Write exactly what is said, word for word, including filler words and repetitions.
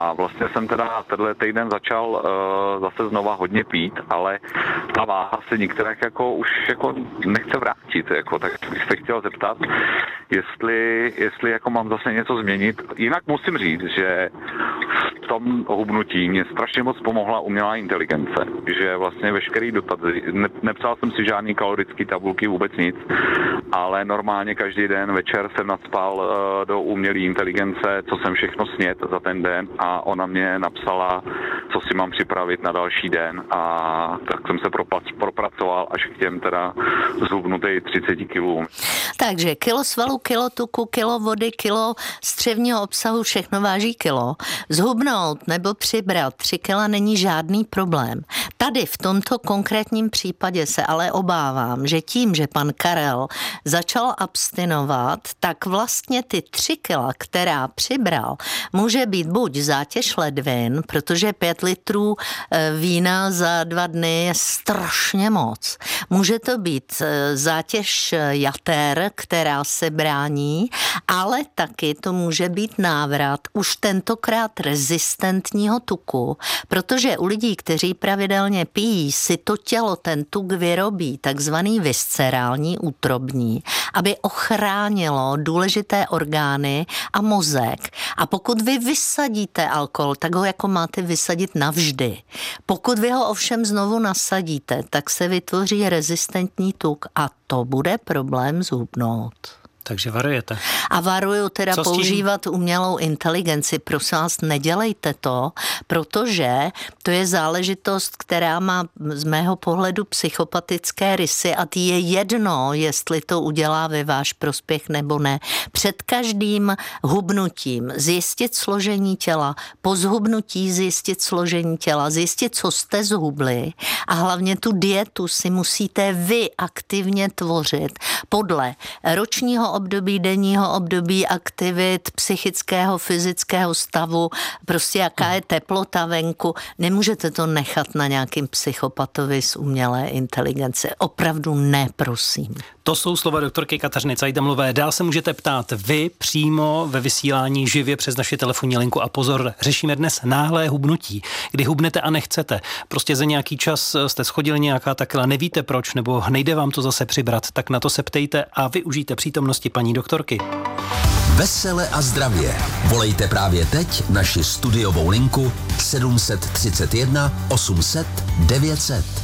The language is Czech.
A vlastně jsem teda tenhle týden začal uh, zase znova hodně pít, ale ta váha se některých jako už jako nechce vrátit, jako, tak bych se chtěl zeptat, jestli, jestli jako mám zase něco změnit. Jinak musím říct, že v tom hubnutí mě strašně moc pomohla umělá inteligence, že vlastně veškerý dotazy, ne, nepsal jsem si žádný kalorický tabulky, vůbec nic, ale normálně každý den večer jsem nadspal uh, do umělé inteligence, co jsem všechno snět za ten den a ona mě napsala, co si mám připravit na další den a tak jsem se propracoval až k těm teda zhubnutej třicet kilům. Takže kilo svalu, kilo tuku, kilo vody, kilo střevního obsahu, všechno váží kilo. Zhubnout nebo přibrat tři kila není žádný problém. Tady v tomto konkrétním případě se ale obávám, že tím, že pan Karel začal abstinovat, tak vlastně ty tři kila, která přibral, může být buď zátěž ledvin, protože pět litrů vína za dva dny je strašně moc. Může to být zátěž jater, která se brání, ale taky to může být návrat už tentokrát rezistentního tuku, protože u lidí, kteří pravidelně pijí, si to tělo ten tuk vyrobí, takzvaný viscerální útrobní, aby ochránilo důležité orgány a mozek. A pokud vy vysadíte alkohol, tak ho jako máte vysadit navždy. Pokud vy ho ovšem znovu nasadíte, tak se vytvoří rezistentní tuk a to bude problém zhubnout. Takže varujete. A varuju teda používat umělou inteligenci. Prosím vás, nedělejte to, protože to je záležitost, která má z mého pohledu psychopatické rysy a je jedno, jestli to udělá ve váš prospěch nebo ne. Před každým hubnutím zjistit složení těla, po zhubnutí zjistit složení těla, zjistit, co jste zhubli a hlavně tu dietu si musíte vy aktivně tvořit podle ročního období, denního období, aktivit, psychického, fyzického stavu, prostě jaká je teplota venku. Nemůžete to nechat na nějakým psychopatovi z umělé inteligence. Opravdu ne, prosím. To jsou slova doktorky Kateřiny Cajdamlové. Dál se můžete ptát vy přímo ve vysílání živě přes naši telefonní linku a pozor, řešíme dnes náhlé hubnutí, kdy hubnete a nechcete. Prostě za nějaký čas jste schodili nějaká ta kila, nevíte proč, nebo nejde vám to zase přibrat, tak na to se ptejte a využijte přítomnosti paní doktorky. Vesele a zdravě. Volejte právě teď naši studiovou linku sedm tři jedna osm set devět set.